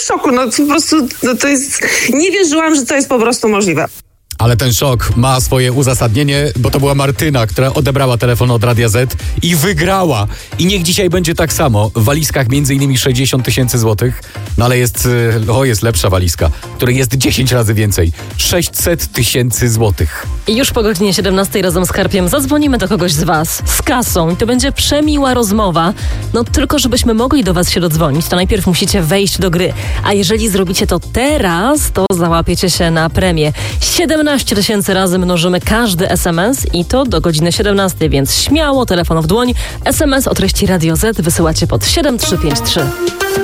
w szoku. No po prostu to jest... Nie wierzyłam, że to jest po prostu możliwe. Ale ten szok ma swoje uzasadnienie, bo to była Martyna, która odebrała telefon od Radia Z i wygrała. I niech dzisiaj będzie tak samo. W walizkach m.in. 60 000 złotych, no ale jest lepsza walizka, której jest 10 razy więcej. 600 000 złotych. I już po godzinie 17 razem z Karpiem zadzwonimy do kogoś z was z kasą i to będzie przemiła rozmowa. No tylko żebyśmy mogli do was się dodzwonić, to najpierw musicie wejść do gry. A jeżeli zrobicie to teraz, to załapiecie się na premię. 17 000 razy mnożymy każdy SMS i to do godziny 17, więc śmiało, telefon w dłoń, SMS o treści Radio Z wysyłacie pod 7353.